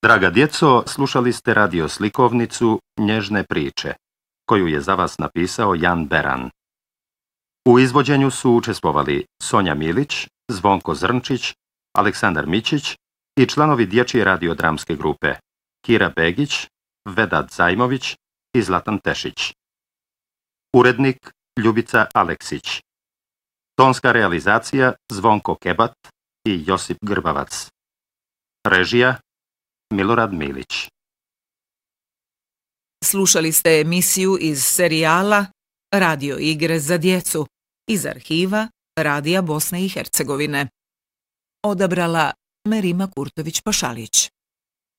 Draga djeco, slušali ste radio slikovnicu Nježne priče, koju je za vas napisao Jan Beran. U izvođenju su učestvovali Sonja Milić, Zvonko Zrnčić, Aleksandar Mićić i članovi dječje radiodramske grupe Kira Begić, Vedat Zajmović i Zlatan Tešić. Urednik Ljubica Aleksić. Tonska realizacija Zvonko Kebat i Josip Grbavac. Režija Milorad Milić. Slušali ste emisiju iz serijala Radio igre za djecu iz arhiva Radija Bosne i Hercegovine. Odabrala Merima Kurtović-Pašalić.